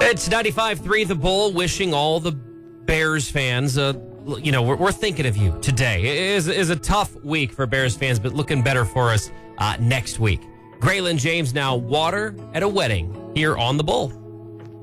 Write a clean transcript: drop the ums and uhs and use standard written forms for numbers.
It's 95.3 The Bull, wishing all the Bears fans, we're thinking of you today. It is a tough week for Bears fans, but looking better for us next week. Graylin James now water at a wedding here on The Bull.